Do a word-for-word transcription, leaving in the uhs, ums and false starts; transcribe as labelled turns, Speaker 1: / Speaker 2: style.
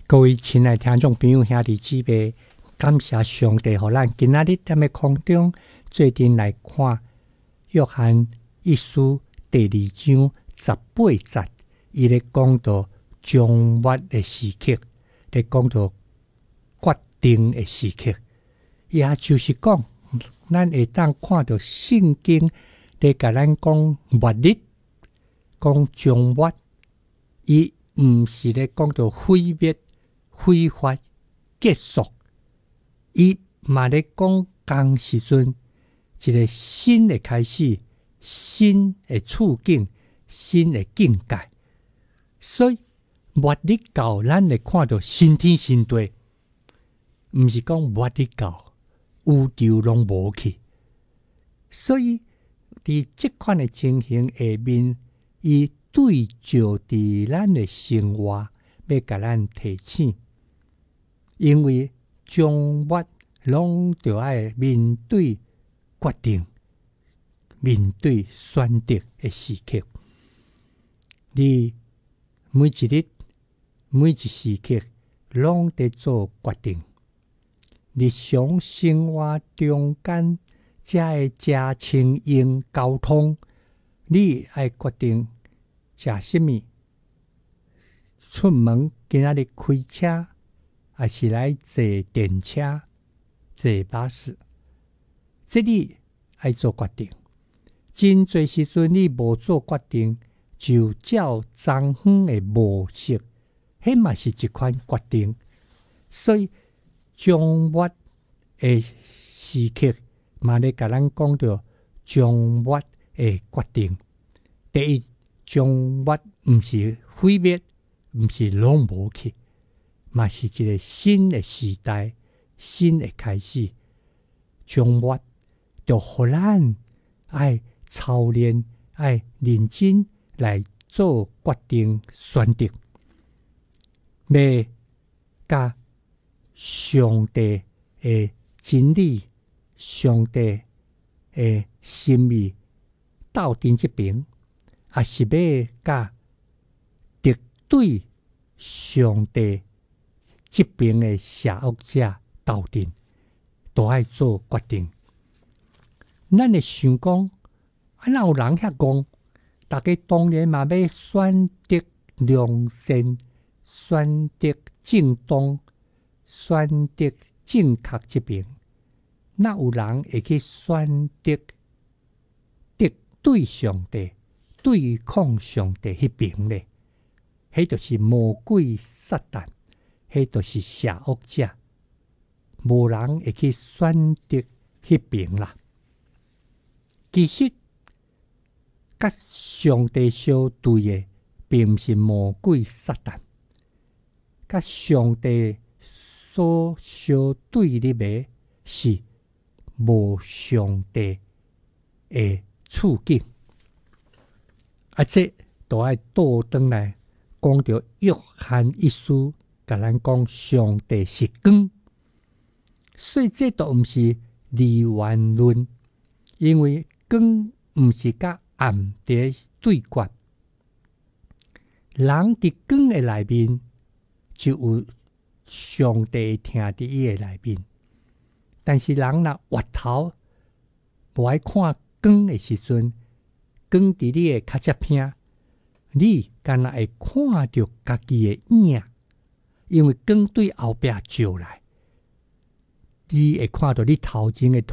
Speaker 1: 各位亲爱的听众朋友、兄弟姊妹，感谢上帝，互咱今仔日踮咧空中做阵来看约翰一书第二章十八节，伊咧讲到将末的时刻，咧讲到决定的时刻，也就是讲，咱会当看到圣经咧甲咱讲末日，讲将末，伊毋是咧讲到毁灭。挥发结束，伊嘛咧讲当时阵一个新的开始，新的处境，新的境界。所以末日到，咱会看到新天新地，毋是讲末日到宇宙拢无去。所以伫即款的情形下面，伊对照伫咱的生活，要甲咱提醒。因为将末拢着爱面对决定、面对选择的时刻，你每一日、每一时刻拢得做决定。日常生活中间，才会加亲用交通，你爱决定食什么，出门今仔日开车。还是来坐电车、坐巴士，这你爱做决定。真侪时阵你无做决定，就照昨昏的模式，迄嘛是一款决定。所以将末的时刻，嘛咧甲咱讲到将末的决定。第一，将末毋是毁灭，毋是拢无去。嘛是一个新的时代，新的开始。将末就互咱爱操练，爱认真来做决定选择，要甲上帝的真理、上帝的心意斗阵这边，也是要甲敌对上帝这边的邪恶者斗阵，都爱做决定。咱会想讲，啊，哪有人遐讲？大家当然嘛要选择良善，选择正当，选择正确这边。哪有人会去选择敌对上帝、对抗上帝迄边呢？迄就是魔鬼撒旦。迄就是邪恶者，无人会去选择迄边啦。其实，甲上帝相对的，并毋是魔鬼撒旦，甲上帝所相对立的，是无上帝的处境。啊，这都爱倒转来讲到约翰一书。甲咱讲上帝是光，所以这都毋是二元论，因为光毋是甲暗伫对决。人伫光的内面，就有上帝听伫伊的内面。但是人若滑头，无爱看光的时阵，光伫你的较接偏，你敢若会看到家己的影。因为光对后壁照来，你会看到你头前的